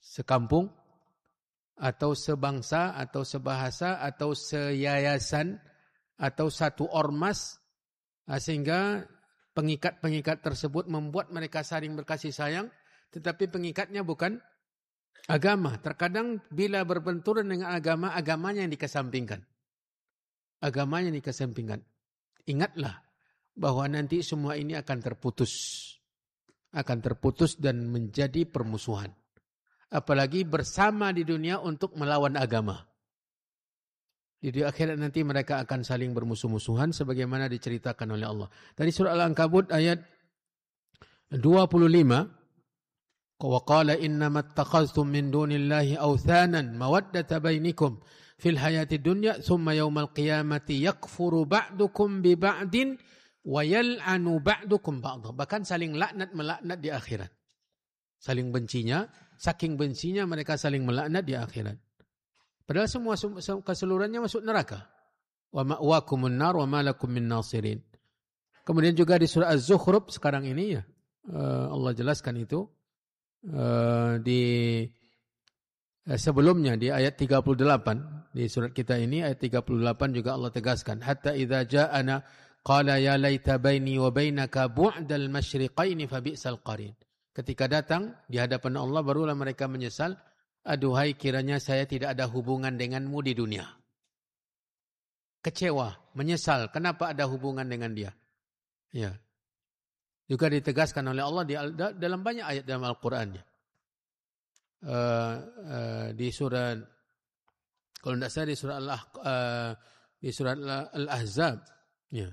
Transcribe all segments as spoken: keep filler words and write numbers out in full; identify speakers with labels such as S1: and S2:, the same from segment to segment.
S1: sekampung atau sebangsa atau sebahasa atau seyayasan atau satu ormas, sehingga pengikat-pengikat tersebut membuat mereka saling berkasih sayang, tetapi pengikatnya bukan agama. Terkadang bila berbenturan dengan agama, agamanya yang dikesampingkan. Agamanya yang dikesampingkan. Ingatlah bahwa nanti semua ini akan terputus. Akan terputus dan menjadi permusuhan. Apalagi bersama di dunia untuk melawan agama. Di akhirat nanti mereka akan saling bermusuh-musuhan sebagaimana diceritakan oleh Allah. Dari surah Al-Ankabut ayat dua puluh lima, wa qala innamat takhaztum min dunillahi awthanan mawaddata bainikum fil hayati dunya thumma yawmal qiyamati yakfuru ba'dukum bi ba'din wa yal'anu ba'dukum ba'dha. Bahkan saling laknat melaknat di akhirat. Saling bencinya, saking bencinya mereka saling melaknat di akhirat. Padahal semua keseluruhannya masuk neraka. Wa ma'wakumun nar wa ma lakum min nasirin. Kemudian juga di surah Az-Zukhruf sekarang ini ya, Allah jelaskan itu di sebelumnya di ayat tiga puluh delapan di surat kita ini ayat tiga puluh delapan juga Allah tegaskan hatta idza ja'ana qala ya laita baini wa bainaka bu'dal masyriqaini fa bi'sal qarin. Ketika datang di hadapan Allah barulah mereka menyesal, aduhai kiranya saya tidak ada hubungan denganmu di dunia. Kecewa, menyesal, kenapa ada hubungan dengan dia? Ya. Juga ditegaskan oleh Allah di, dalam banyak ayat dalam Al-Qur'an. Uh, uh, di surat, kalau tidak salah di surat Al uh, di surat Al-Ahzab, ya.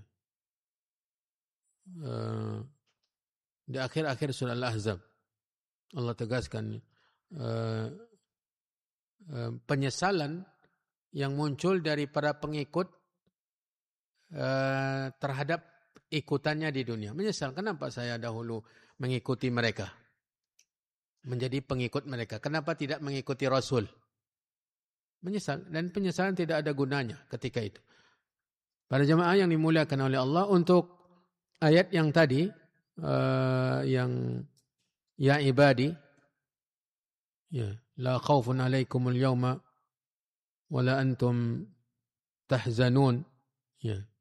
S1: Uh, di akhir-akhir surah Al-Ahzab Allah tegaskan uh, uh, penyesalan yang muncul dari para pengikut uh, terhadap ikutannya di dunia. Menyesal, kenapa saya dahulu mengikuti mereka, menjadi pengikut mereka, kenapa tidak mengikuti Rasul? Menyesal, dan penyesalan tidak ada gunanya ketika itu. Para jemaah yang dimuliakan oleh Allah, untuk ayat yang tadi Uh, yang ya ibadi ya la khaufun alaikumul yawma wala antum tahzanun, ya